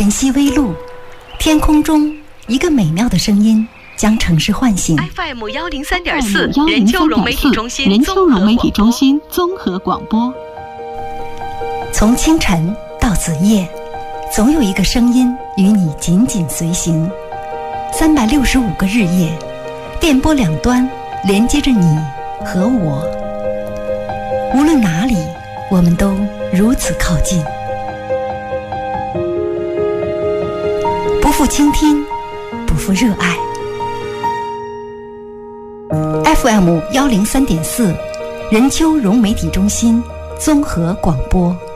晨曦微露，天空中一个美妙的声音将城市唤醒。 FM 103.4任丘融媒体中心综合广播。 从清晨到子夜，总有一个声音与你紧紧随行。365个日夜，电波两端连接着你和我。无论哪里，我们都如此靠近。不负倾听，不负热爱。FM 103.4任丘融媒体中心综合广播。